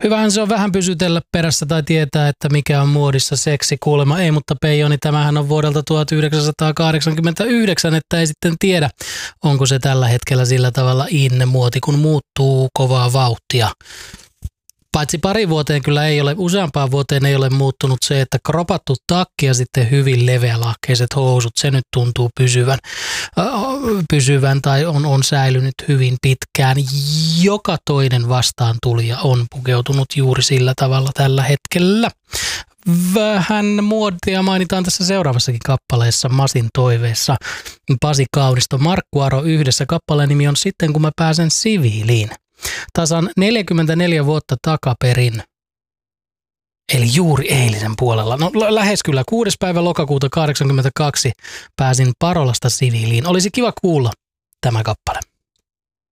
Hyvähän se on vähän pysytellä perässä tai tietää, että mikä on muodissa seksi. Kuulemma ei, mutta Peijoni, tämähän on vuodelta 1989, että ei sitten tiedä, onko se tällä hetkellä sillä tavalla muoti, kun muuttuu kovaa vauhtia. Paitsi pari vuoteen kyllä ei ole, useampaan vuoteen ei ole muuttunut se, että kropattu takki ja sitten hyvin leveälahkeiset housut, se nyt tuntuu pysyvän tai on säilynyt hyvin pitkään. Joka toinen vastaan tulija on pukeutunut juuri sillä tavalla tällä hetkellä. Vähän muotia mainitaan tässä seuraavassakin kappaleessa Masin toiveessa. Pasi Kaunisto, Markku Aro yhdessä. Kappaleen nimi on Sitten kun mä pääsen siviiliin. Tasan 44 vuotta takaperin, eli juuri eilisen puolella, no lähes kyllä 6. päivä lokakuuta 1982 pääsin Parolasta siviiliin. Olisi kiva kuulla tämä kappale.